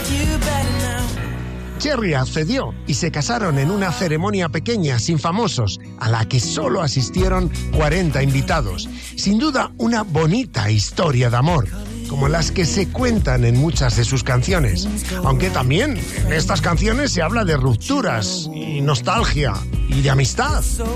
Cherry accedió y se casaron en una ceremonia pequeña, sin famosos, a la que solo asistieron 40 invitados. Sin duda, una bonita historia de amor, como las que se cuentan en muchas de sus canciones. Aunque también en estas canciones se habla de rupturas y nostalgia y de amistad.